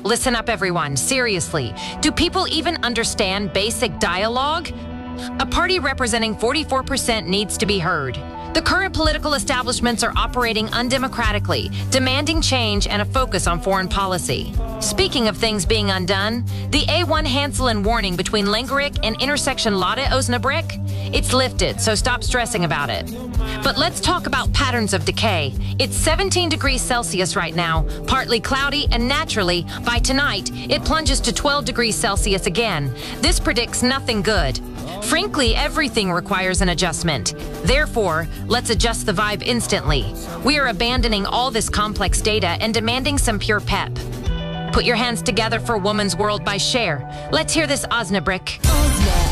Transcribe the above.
Listen up, everyone. Seriously, do people even understand basic dialogue? A party representing 44% needs to be heard. The current political establishments are operating undemocratically, demanding change and a focus on foreign policy. Speaking of things being undone, the A1 Hanselin warning between Lengerik and intersection Lade Osnabrück, it's lifted, so stop stressing about it. But let's talk about patterns of decay. It's 17 degrees Celsius right now, partly cloudy, and naturally, by tonight, it plunges to 12 degrees Celsius again. This predicts nothing good. Frankly, everything requires an adjustment. Therefore, let's adjust the vibe instantly. We are abandoning all this complex data and demanding some pure pep. Put your hands together for Woman's World by Cher. Let's hear this Osnabrück.